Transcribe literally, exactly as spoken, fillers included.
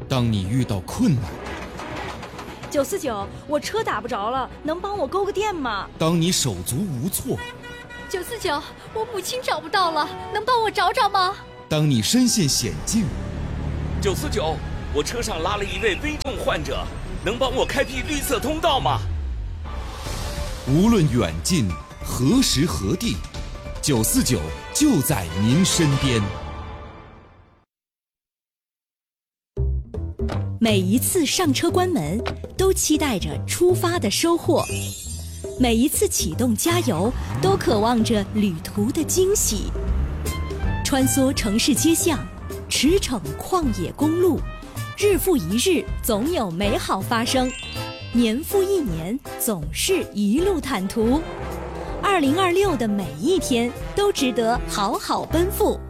当你遇到困难， 九四九，我车打不着了，能帮我勾个电吗？ 当你手足无措， 九四九，我母亲找不到了，能帮我找找吗？ 当你身陷险境， 九四九，我车上拉了一位危重患者，能帮我开辟绿色通道吗？ 无论远近，何时何地，九四九就在您身边。 每一次上车关门，都期待着出发的收获；每一次启动加油，都渴望着旅途的惊喜。穿梭城市街巷，驰骋旷野公路，日复一日，总有美好发生；年复一年，总是一路坦途。二零二六的每一天都值得好好奔赴。